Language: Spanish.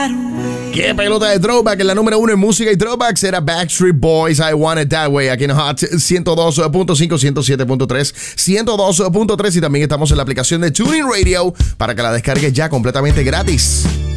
Qué pelota de throwback. En la número 1 en música y throwbacks era Backstreet Boys, I Want It That Way. Aquí en Hot 102.5, 107.3, 102.3 y también estamos en la aplicación de TuneIn Radio para que la descargues ya completamente gratis.